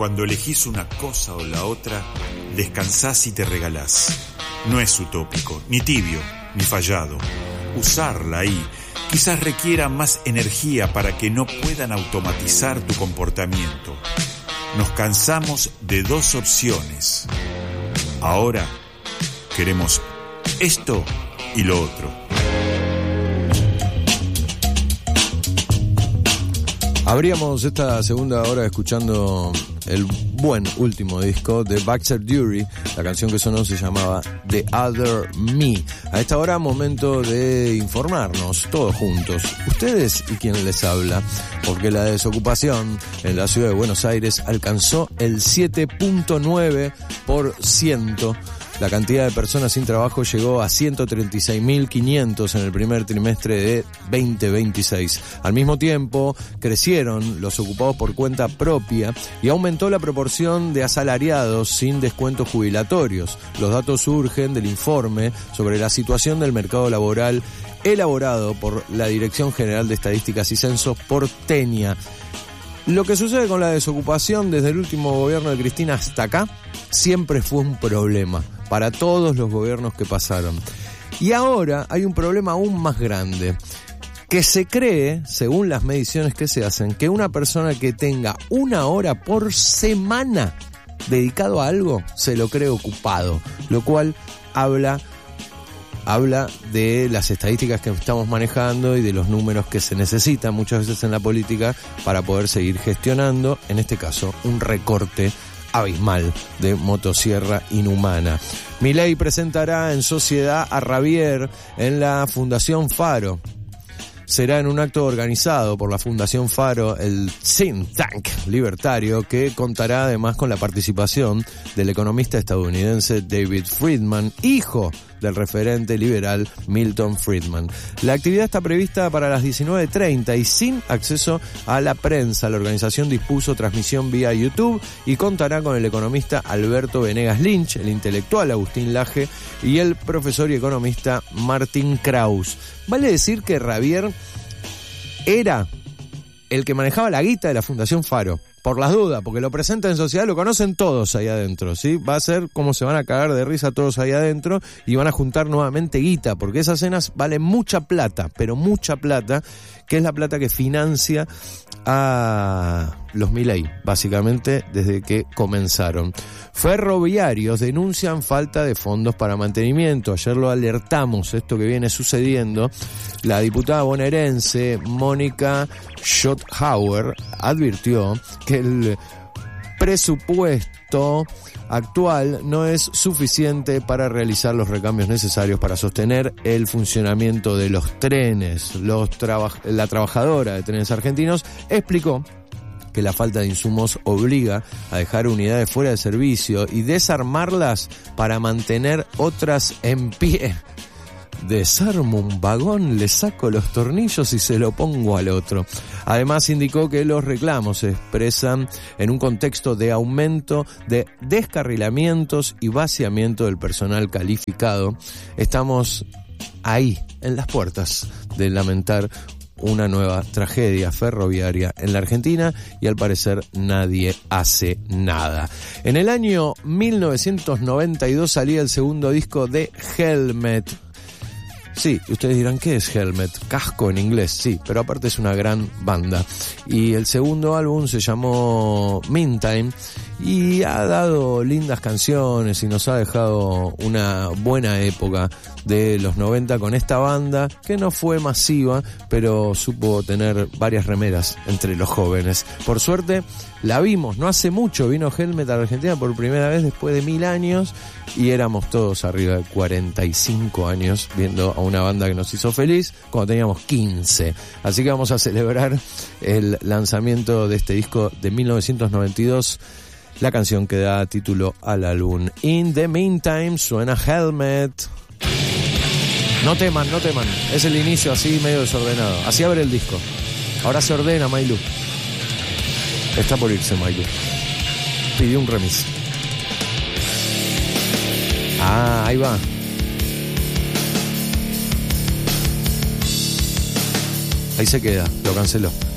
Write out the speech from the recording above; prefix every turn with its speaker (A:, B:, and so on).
A: cuando elegís una cosa o la otra, descansás y te regalás. No es utópico, ni tibio, ni fallado. Usarla ahí quizás requiera más energía para que no puedan automatizar tu comportamiento. Nos cansamos de dos opciones. Ahora queremos esto y lo otro.
B: Abríamos esta segunda hora escuchando el buen último disco de Baxter Dury. La canción que sonó se llamaba The Other Me. A esta hora, momento de informarnos todos juntos, ustedes y quien les habla, porque la desocupación en la ciudad de Buenos Aires alcanzó el 7.9%. La cantidad de personas sin trabajo llegó a 136.500 en el primer trimestre de 2026. Al mismo tiempo, crecieron los ocupados por cuenta propia y aumentó la proporción de asalariados sin descuentos jubilatorios. Los datos surgen del informe sobre la situación del mercado laboral elaborado por la Dirección General de Estadísticas y Censos porteña. Lo que sucede con la desocupación desde el último gobierno de Cristina hasta acá siempre fue un problema para todos los gobiernos que pasaron. Y ahora hay un problema aún más grande, que se cree, según las mediciones que se hacen, que una persona que tenga 1 hora por semana dedicado a algo, se lo cree ocupado, lo cual habla de las estadísticas que estamos manejando y de los números que se necesitan muchas veces en la política para poder seguir gestionando, en este caso, un recorte abismal de motosierra inhumana. Milei presentará en sociedad a Rabier en la Fundación Faro. Será en un acto organizado por la Fundación Faro, el think tank libertario, que contará además con la participación del economista estadounidense David Friedman, hijo del referente liberal Milton Friedman. La actividad está prevista para las 19:30 y sin acceso a la prensa. La organización dispuso transmisión vía YouTube y contará con el economista Alberto Venegas Lynch, el intelectual Agustín Laje y el profesor y economista Martín Kraus. Vale decir que Rabier era el que manejaba la guita de la Fundación Faro. Por las dudas, porque lo presenta en sociedad, lo conocen todos ahí adentro, ¿sí? Va a ser como se van a cagar de risa todos ahí adentro y van a juntar nuevamente guita, porque esas cenas valen mucha plata, pero mucha plata, que es la plata que financia a los Milei, básicamente desde que comenzaron. Ferroviarios denuncian falta de fondos para mantenimiento. Ayer lo alertamos, esto que viene sucediendo. La diputada bonaerense Mónica Schotthauer advirtió que el presupuesto actual no es suficiente para realizar los recambios necesarios para sostener el funcionamiento de los trenes. La trabajadora de Trenes Argentinos explicó que la falta de insumos obliga a dejar unidades fuera de servicio y desarmarlas para mantener otras en pie. Desarmo un vagón, le saco los tornillos y se lo pongo al otro. Además indicó que los reclamos se expresan en un contexto de aumento de descarrilamientos y vaciamiento del personal calificado. Estamos ahí, en las puertas de lamentar una nueva tragedia ferroviaria en la Argentina y al parecer nadie hace nada. En el año 1992 salía el segundo disco de Helmet. Sí, ustedes dirán, ¿qué es Helmet? Casco en inglés, sí, pero aparte es una gran banda. Y el segundo álbum se llamó Meantime y ha dado lindas canciones y nos ha dejado una buena época de los 90 con esta banda que no fue masiva, pero supo tener varias remeras entre los jóvenes. Por suerte la vimos, no hace mucho vino Helmet a la Argentina por primera vez después de 1000 años y éramos todos arriba de 45 años viendo a una banda que nos hizo feliz cuando teníamos 15. Así que vamos a celebrar el lanzamiento de este disco de 1992. La canción que da título al álbum. In the Meantime suena Helmet. No teman, no teman. Es el inicio así medio desordenado. Así abre el disco. Ahora se ordena Mailu. Está por irse Mailu. Pidió un remis. Ah, ahí va. Ahí se queda, lo canceló.